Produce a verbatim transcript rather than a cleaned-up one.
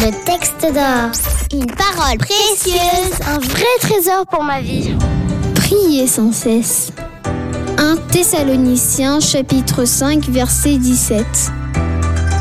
Le texte d'or. Une parole précieuse. Un vrai trésor pour ma vie. Priez sans cesse. un Thessaloniciens chapitre cinq verset dix-sept.